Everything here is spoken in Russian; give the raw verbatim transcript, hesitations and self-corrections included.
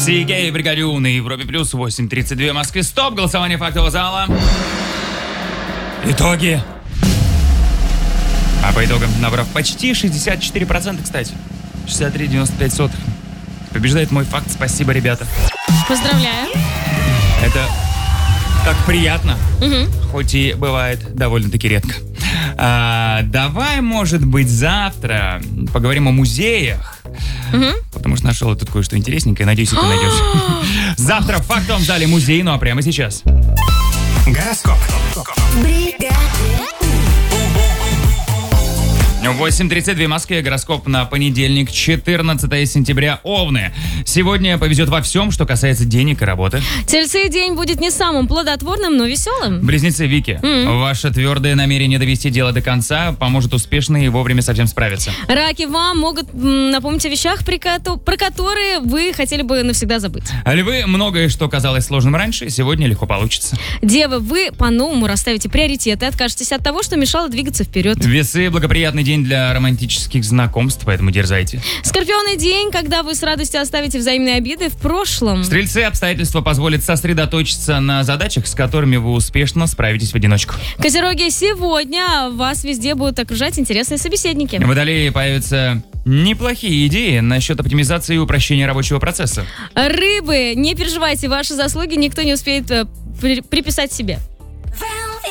Сигей Бригадю на Европе плюс восемь тридцать два в Москве. Стоп! Голосование фактового зала. Итоги. А по итогам, набрав почти шестьдесят четыре процента, кстати, шестьдесят три девяносто пять сотых, побеждает мой факт. Спасибо, ребята. Поздравляю. Это так приятно, Угу. хоть и бывает довольно-таки редко. А, давай, может быть, завтра поговорим о музеях. Угу. Потому что нашел тут кое-что интересненькое. Надеюсь, и ты найдешь. Завтра в фактовом зале музей, ну а прямо сейчас. Гороскоп. восемь тридцать два в Москве. Гороскоп на понедельник, четырнадцатое сентября. Овны. Сегодня повезет во всем, что касается денег и работы. Тельцы, день будет не самым плодотворным, но веселым. Близнецы, Вики. Мгм. Ваше твердое намерение довести дело до конца поможет успешно и вовремя совсем справиться. Раки, вам могут м, напомнить о вещах, при кото- про которые вы хотели бы навсегда забыть. А львы, многое, что казалось сложным раньше, сегодня легко получится. Девы, вы по-новому расставите приоритеты, откажетесь от того, что мешало двигаться вперед. Весы, благоприятный день для романтических знакомств, поэтому дерзайте. Скорпионы, день, когда вы с радостью оставите взаимные обиды в прошлом. Стрельцы, обстоятельства позволят сосредоточиться на задачах, с которыми вы успешно справитесь в одиночку. Козероги, сегодня вас везде будут окружать интересные собеседники. Водолеи, появятся неплохие идеи насчет оптимизации и упрощения рабочего процесса. Рыбы, не переживайте, ваши заслуги никто не успеет э, при- приписать себе.